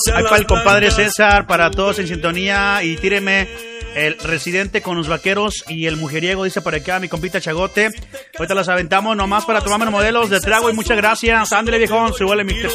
Ahí para el compadre César, para todos en sintonía. Y tíreme el Residente con los Vaqueros y el Mujeriego, dice por acá mi compita Chagote. Ahorita las aventamos nomás para tomarme los modelos de trago y muchas gracias. Ándale, viejón, súbale mi